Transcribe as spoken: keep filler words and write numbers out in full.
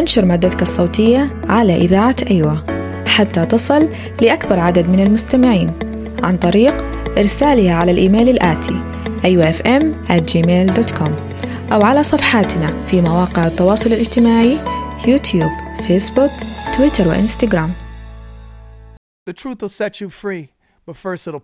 وانشر مادتك الصوتية على إذاعة أيوة حتى تصل لأكبر عدد من المستمعين عن طريق إرسالها على الإيميل الآتي أيوة إف إم آت جيميل دوت كوم أو على صفحاتنا في مواقع التواصل الاجتماعي يوتيوب، فيسبوك، تويتر وإنستغرام. The truth will set you free, but first it'll